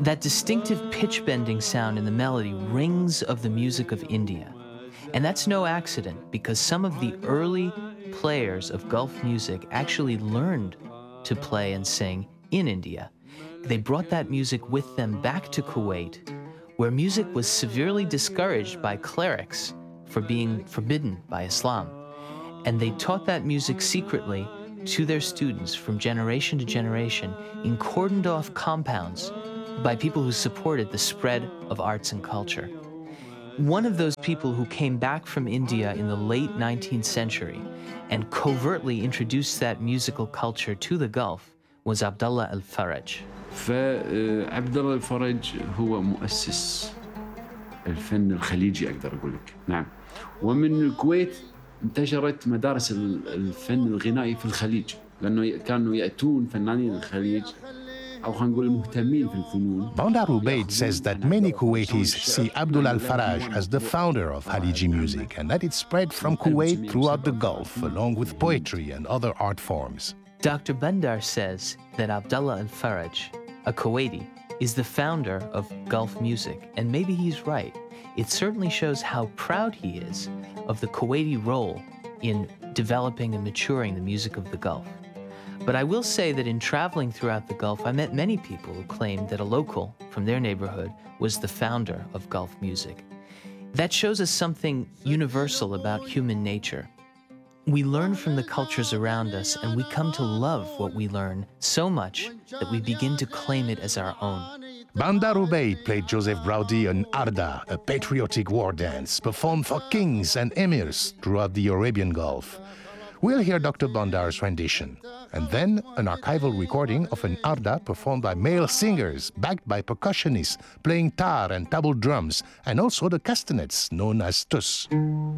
That distinctive pitch-bending sound in the melody rings of the music of India. And that's no accident, because some of the early players of Gulf music actually learned to play and sing in India. They brought that music with them back to Kuwait, where music was severely discouraged by clerics for being forbidden by Islam. And they taught that music secretly to their students from generation to generation in cordoned-off compounds by people who supported the spread of arts and culture. One of those people who came back from India in the late 19th century and covertly introduced that musical culture to the Gulf was Abdullah al-Faraj. فعبد الله الفرج هو مؤسس الفن الخليجي أقدر أقول لك، نعم. ومن الكويت انتشرت مدارس الفن الغنائي في الخليج، لأنه كانوا يأتون فنانين الخليج أو خلينا نقول المهتمين في الفنون. Bandar Ubaid says that many Kuwaitis see Abdullah al-Faraj as the founder of Khaliji music and that it spread from Kuwait throughout the Gulf along with poetry and other art forms. Dr. Bandar says that Abdullah al-Faraj, a Kuwaiti, is the founder of Gulf music, and maybe he's right. It certainly shows how proud he is of the Kuwaiti role in developing and maturing the music of the Gulf. But I will say that in traveling throughout the Gulf, I met many people who claimed that a local from their neighborhood was the founder of Gulf music. That shows us something universal about human nature. We learn from the cultures around us, and we come to love what we learn so much that we begin to claim it as our own. Bandar Ubaid played Joseph Braudy an Arda, a patriotic war dance performed for kings and emirs throughout the Arabian Gulf. We'll hear Dr. Bandar's rendition, and then an archival recording of an Arda performed by male singers, backed by percussionists, playing tar and tabul drums, and also the castanets known as tus.